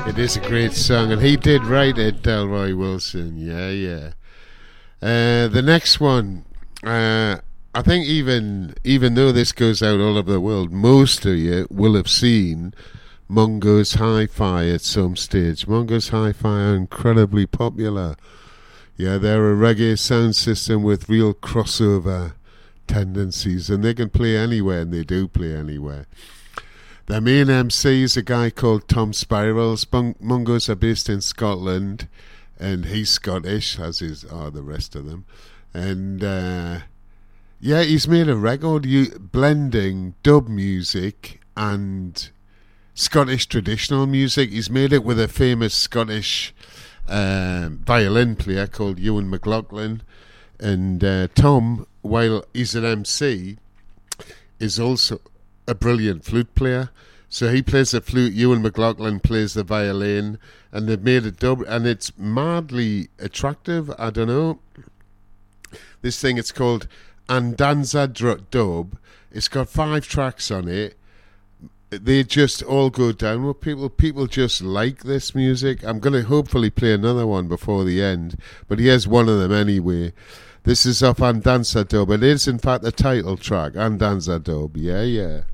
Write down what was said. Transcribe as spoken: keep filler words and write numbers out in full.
It is a great song, and he did write it, Delroy Wilson. Yeah, yeah. Uh, the next one, uh, I think even even though this goes out all over the world, most of you will have seen Mungo's Hi-Fi at some stage. Mungo's Hi-Fi are incredibly popular. Yeah, they're a reggae sound system with real crossover tendencies, and they can play anywhere, and they do play anywhere. Their main M C is a guy called Tom Spirals. Mung- Mungos are based in Scotland, and he's Scottish, as is are the rest of them. And uh, yeah, he's made a record you, blending dub music and Scottish traditional music. He's made it with a famous Scottish uh, violin player called Ewan McLaughlin. And uh, Tom, while he's an M C, is also a brilliant flute player. So he plays the flute, Ewan McLaughlin plays the violin, and they've made a dub, and it's madly attractive. I don't know. This thing, it's called Andanza Dr- Dub. It's got five tracks on it. They just all go down. Well, people people just like this music. I'm going to hopefully play another one before the end, but here's one of them anyway. This is off Andanza Dub. It is, in fact, the title track, Andanza Dub. Yeah, yeah.